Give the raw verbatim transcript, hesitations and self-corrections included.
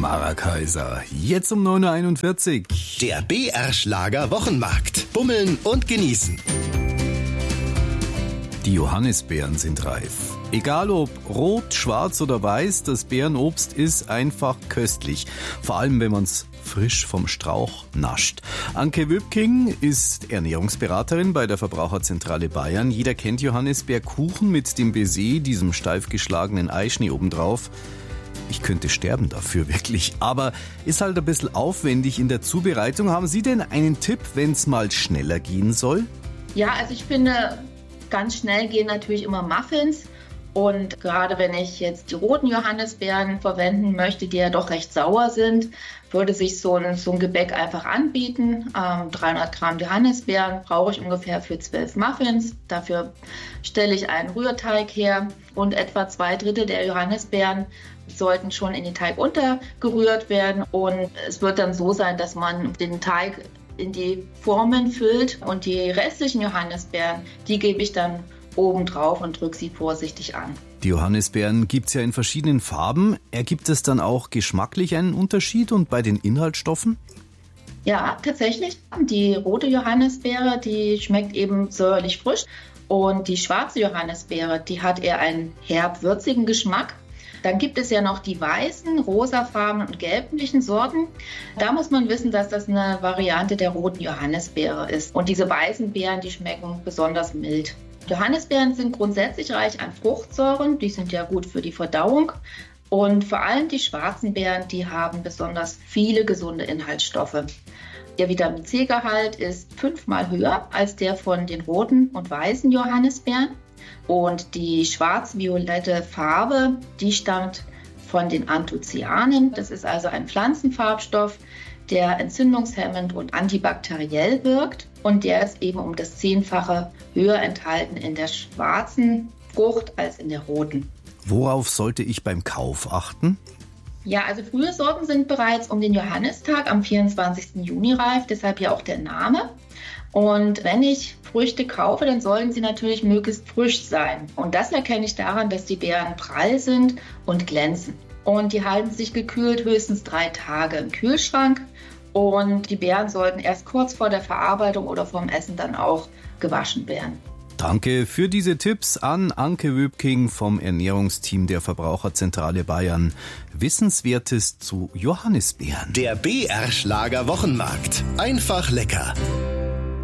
Mara Kaiser. Jetzt um neun Uhr einundvierzig. Der B R-Schlager Wochenmarkt. Bummeln und genießen. Die Johannisbeeren sind reif. Egal ob rot, schwarz oder weiß, das Beerenobst ist einfach köstlich. Vor allem, wenn man es frisch vom Strauch nascht. Anke Wöbking ist Ernährungsberaterin bei der Verbraucherzentrale Bayern. Jeder kennt Johannisbeerkuchen mit dem Baiser, diesem steif geschlagenen Eischnee obendrauf. Ich könnte sterben dafür, wirklich. Aber ist halt ein bisschen aufwendig in der Zubereitung. Haben Sie denn einen Tipp, wenn es mal schneller gehen soll? Ja, also ich finde, ganz schnell gehen natürlich immer Muffins. Und gerade wenn ich jetzt die roten Johannisbeeren verwenden möchte, die ja doch recht sauer sind, würde sich so ein, so ein Gebäck einfach anbieten. Ähm, dreihundert Gramm Johannisbeeren brauche ich ungefähr für zwölf Muffins. Dafür stelle ich einen Rührteig her und etwa zwei Drittel der Johannisbeeren sollten schon in den Teig untergerührt werden. Und es wird dann so sein, dass man den Teig in die Formen füllt und die restlichen Johannisbeeren, die gebe ich dann oben drauf und drücke sie vorsichtig an. Die Johannisbeeren gibt es ja in verschiedenen Farben. Ergibt es dann auch geschmacklich einen Unterschied und bei den Inhaltsstoffen? Ja, tatsächlich. Die rote Johannisbeere, die schmeckt eben säuerlich frisch. Und die schwarze Johannisbeere, die hat eher einen herb-würzigen Geschmack. Dann gibt es ja noch die weißen, rosafarbenen und gelblichen Sorten. Da muss man wissen, dass das eine Variante der roten Johannisbeere ist. Und diese weißen Beeren, die schmecken besonders mild. Johannisbeeren sind grundsätzlich reich an Fruchtsäuren, die sind ja gut für die Verdauung. Und vor allem die schwarzen Beeren, die haben besonders viele gesunde Inhaltsstoffe. Der Vitamin-C-Gehalt ist fünfmal höher als der von den roten und weißen Johannisbeeren. Und die schwarz-violette Farbe, die stammt von den Anthocyanen. Das ist also ein Pflanzenfarbstoff, der entzündungshemmend und antibakteriell wirkt. Und der ist eben um das Zehnfache höher enthalten in der schwarzen Frucht als in der roten. Worauf sollte ich beim Kauf achten? Ja, also frühe Sorten sind bereits um den Johannistag am vierundzwanzigsten Juni reif, deshalb ja auch der Name. Und wenn ich Früchte kaufe, dann sollen sie natürlich möglichst frisch sein. Und das erkenne ich daran, dass die Beeren prall sind und glänzen. Und die halten sich gekühlt höchstens drei Tage im Kühlschrank. Und die Beeren sollten erst kurz vor der Verarbeitung oder vorm Essen dann auch gewaschen werden. Danke für diese Tipps an Anke Wöbking vom Ernährungsteam der Verbraucherzentrale Bayern. Wissenswertes zu Johannisbeeren. Der B R-Schlager Wochenmarkt. Einfach lecker.